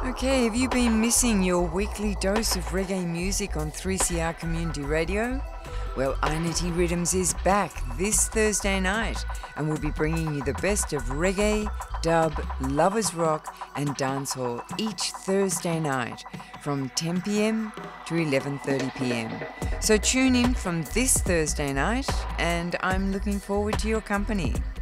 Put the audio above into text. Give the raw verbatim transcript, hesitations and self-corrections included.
Okay, have you been missing your weekly dose of reggae music on three C R Community Radio? Well, Einity Rhythms is back this Thursday night and we'll be bringing you the best of reggae, dub, lovers rock and dancehall each Thursday night from ten p.m. to eleven thirty p.m. So tune in from this Thursday night and I'm looking forward to your company.